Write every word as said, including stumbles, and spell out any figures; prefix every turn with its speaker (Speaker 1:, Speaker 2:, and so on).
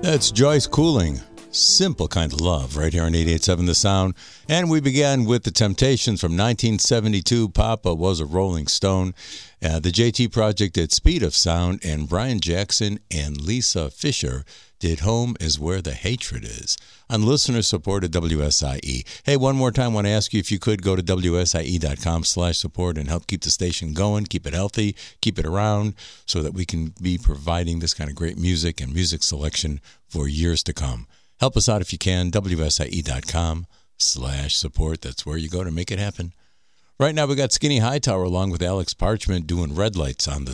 Speaker 1: That's Joyce Cooling. Simple Kind of Love, right here on eighty-eight point seven The Sound. And we began with The Temptations from nineteen seventy-two, Papa Was a Rolling Stone. Uh, the J T Project did Speed of Sound, and Brian Jackson and Lisa Fisher did Home is Where the Hatred Is on listener-supported W S I E. Hey, one more time, I want to ask you if you could go to W S I E dot com slash support and help keep the station going, keep it healthy, keep it around, so that we can be providing this kind of great music and music selection for years to come. Help us out if you can, W S I E dot com slash support. That's where you go to make it happen. Right now we got Skinny Hightower along with Alex Parchment doing Red Lights on the